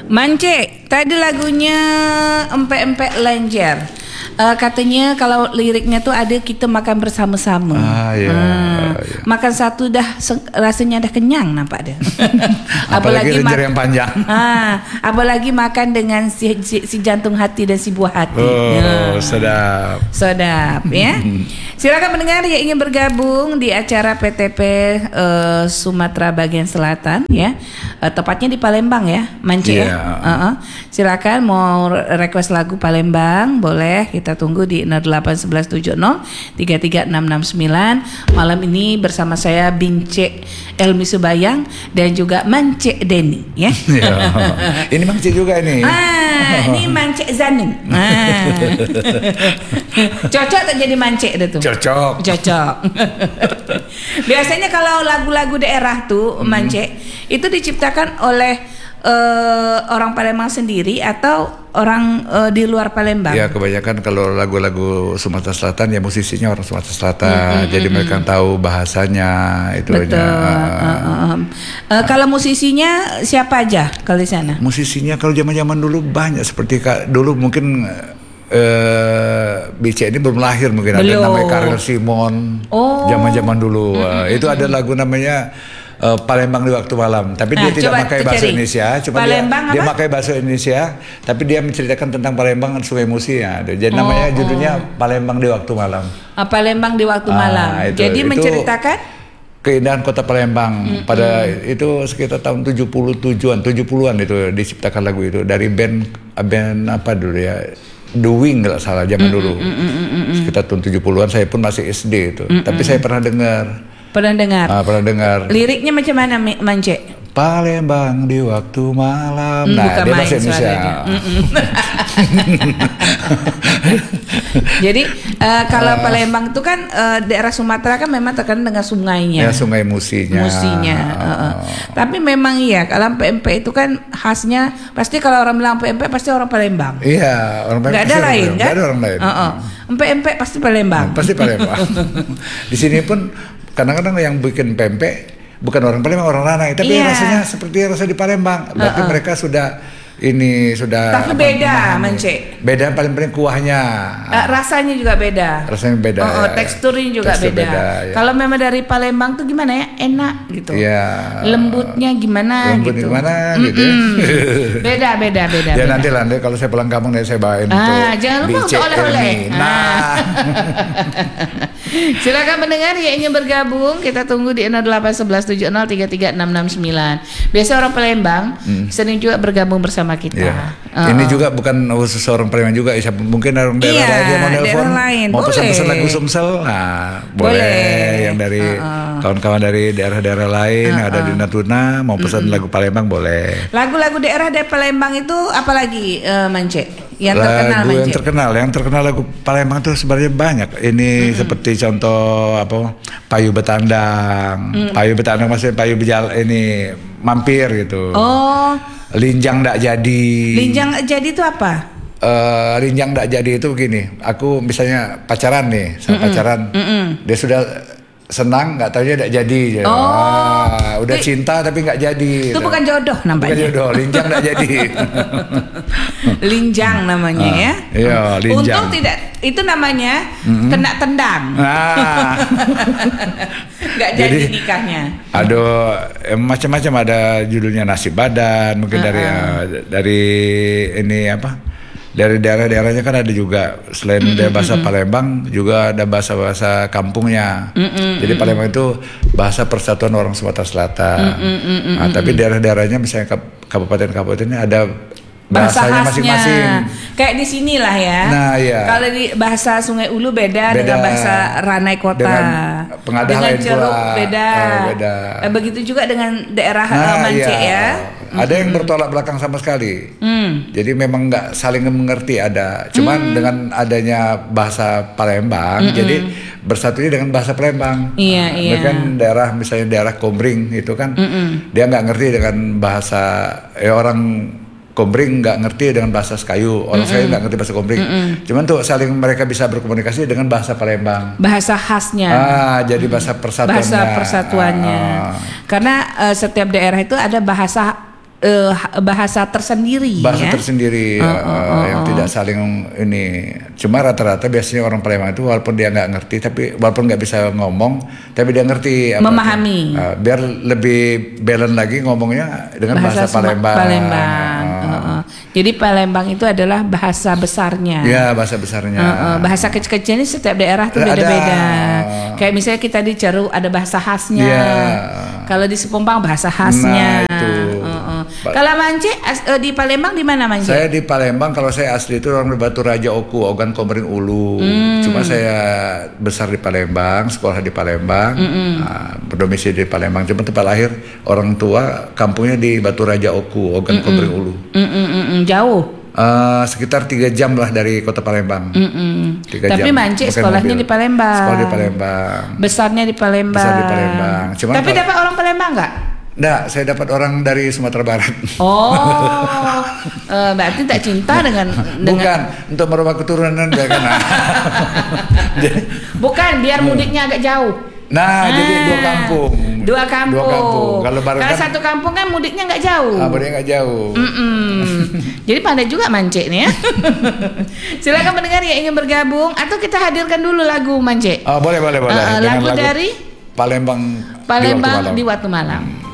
Mance, tadi lagunya Empek-empek Lenjer. Katanya kalau liriknya tuh ada kita makan bersama-sama. Iya. Makan satu dah rasanya dah kenyang nampak dia. Apalagi lenjer yang panjang. Apalagi makan dengan si jantung hati dan si buah hati. Sedap. Sedap ya. Silakan pendengar yang ingin bergabung di acara PTP Sumatera Bagian Selatan ya. Tepatnya di Palembang ya, Mance ya. Silakan mau request lagu Palembang boleh, kita tunggu di 08117 33669. Malam ini bersama saya Bince Elmi Subayang dan juga Mance Denny ya. Ini Mance juga ini. Ini Mance Zanin. Cocok tak jadi Mance dah tuh. Cocok. Biasanya kalau lagu-lagu daerah tuh Mance itu diciptakan oleh orang Palembang sendiri atau orang di luar Palembang? Ya kebanyakan kalau lagu-lagu Sumatera Selatan ya musisinya orang Sumatera Selatan, jadi mereka tahu bahasanya itu. Betul. Kalau musisinya siapa aja kalau di sana? Musisinya kalau zaman-zaman dulu banyak, seperti dulu mungkin BC ini belum lahir mungkin. Ada namanya Karel Simon. Zaman-zaman dulu itu ada lagu namanya Palembang di Waktu Malam, tapi dia tidak pakai bahasa Indonesia, cuma dia pakai bahasa Indonesia, tapi dia menceritakan tentang Palembang dan Sungai Musi ya. Jadi namanya judulnya Palembang di Waktu Malam. Palembang di Waktu Malam. Jadi menceritakan keindahan kota Palembang pada itu sekitar tahun 70-an itu diciptakan lagu itu dari band apa dulu ya, The Wing kalau salah zaman dulu. Sekitar tahun 70-an, saya pun masih SD itu. Tapi saya pernah dengar. Pernah dengar. Liriknya macam mana, Mance? Palembang di waktu malam. Nah, dia bahasa Indonesia. Jadi kalau Palembang itu kan daerah Sumatera kan memang terkenal dengan sungainya. Ya, Sungai Musinya. Tapi memang iya, kalau empek-empek itu kan khasnya pasti kalau orang bilang empek-empek pasti orang Palembang. Iya, orang Palembang. Gak ada lain kan? Gak ada orang lain. Empek-empek pasti Palembang. Pasti Palembang. Di sini pun kadang-kadang yang bikin pempek bukan orang Palembang, orang Ranai, tapi rasanya seperti rasa di Palembang. Berarti mereka sudah tapi beda, Mance. Beda paling kuahnya. Rasanya juga beda. Teksturnya juga beda. Ya. Kalau memang dari Palembang tuh gimana ya? Enak gitu. Ya. Lembutnya gimana gitu. Gitu. Beda. Ya nanti kalau saya pulang kampung saya bawain jangan lupa untuk oleh-oleh. Silakan pendengar yang ingin bergabung, kita tunggu di 08117033669. Biasa orang Palembang sering juga bergabung bersama kita. Ini juga bukan khusus orang Palembang juga, mungkin orang daerah lain yang mau nelpon, mau pesan-pesan lagu Sumsel, boleh. Yang dari kawan-kawan dari daerah-daerah lain yang ada di Natuna mau pesan lagu Palembang boleh. Lagu-lagu daerah dari Palembang itu apalagi Mance? Yang terkenal lagu Palembang itu sebenarnya banyak. Ini seperti contoh Payu Betandang. Payu Betandang maksudnya Payu Bejal ini mampir gitu. Linjang ndak jadi. Linjang ndak jadi itu apa? Linjang ndak jadi itu begini. Aku misalnya pacaran nih, pacaran. Dia sudah senang, nggak tahunya nggak jadi. Udah cinta tapi nggak jadi. Itu bukan jodoh nampaknya. Bukan jodoh, linjang nggak jadi. Linjang namanya ya. Iya, linjang. Untung tidak, itu namanya kena tendang. Nggak jadi nikahnya. Aduh, macam-macam, ada judulnya Nasib Badan, mungkin dari ini dari daerah-daerahnya kan ada juga, selain dari bahasa Palembang juga ada bahasa-bahasa kampungnya. Jadi Palembang itu bahasa persatuan orang Sumatera Selatan. Tapi daerah-daerahnya misalnya kabupaten-kabupatennya ada bahasanya masing-masing. Kayak di sinilah ya. Nah, iya. Kalau di bahasa Sungai Ulu beda dengan bahasa Ranai Kota. Dengan Ceruk beda. Begitu juga dengan daerah Mance ya. Ada yang bertolak belakang sama sekali. Jadi memang nggak saling mengerti ada. Cuman dengan adanya bahasa Palembang, jadi bersatunya dengan bahasa Palembang. Iya. Kan daerah misalnya daerah Kombring itu kan, dia nggak ngerti dengan bahasa orang Kombring nggak ngerti dengan bahasa Sekayu, orang Sekayu nggak ngerti bahasa Kombring. Cuman tuh saling mereka bisa berkomunikasi dengan bahasa Palembang. Bahasa khasnya. Jadi bahasa persatuannya. Karena setiap daerah itu ada bahasa bahasa tersendiri. Bahasa ya? tersendiri yang tidak saling ini. Cuma rata-rata biasanya orang Palembang itu walaupun dia nggak ngerti, tapi walaupun nggak bisa ngomong, tapi dia ngerti. Memahami. Biar lebih balance lagi ngomongnya dengan bahasa Palembang. Jadi Palembang itu adalah bahasa besarnya. Ya, bahasa besarnya. Bahasa kecil-kecil ini setiap daerah tuh beda-beda. Kayak misalnya kita di Ceru ada bahasa khasnya. Kalau di Sepompang bahasa khasnya. Nah, itu. Kalau Mance di Palembang di mana Mance? Saya di Palembang, kalau saya asli itu orang Batu Raja Oku, Ogan Komering Ulu. Cuma saya besar di Palembang, sekolah di Palembang, berdomisili di Palembang. Cuma tempat lahir orang tua kampungnya di Batu Raja Oku, Ogan Komering Ulu. Jauh? Sekitar 3 jam lah dari kota Palembang. Tapi Mance sekolahnya di Palembang. Sekolah di Palembang. Besarnya di Palembang. Besar di Palembang. Cuman tapi dapat orang Palembang nggak? Nggak, saya dapat orang dari Sumatera Barat. Berarti tak cinta dengan Bukan, untuk merubah keturunan kan. Bukan, biar mudiknya agak jauh. Jadi dua kampung. Dua kampung. Kalau kan satu kampung kan mudiknya nggak jauh. Mudiknya nggak jauh. Jadi pandai juga Mance nih ya. Silakan pendengar yang ingin bergabung atau kita hadirkan dulu lagu Mance. Boleh. Lagu dari Palembang di waktu malam.